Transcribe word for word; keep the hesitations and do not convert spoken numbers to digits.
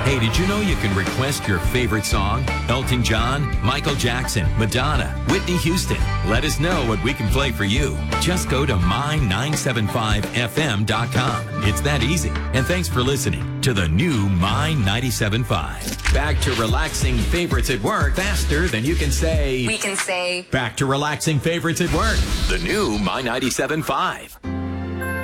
Hey, did you know you can request your favorite song? Elton John, Michael Jackson, Madonna, Whitney Houston. Let us know what we can play for you. Just go to my nine seven five F M dot com. It's that easy. And thanks for listening to the new My ninety-seven point five. Back to relaxing favorites at work faster than you can say. We can say. Back to relaxing favorites at work. The new My ninety-seven point five.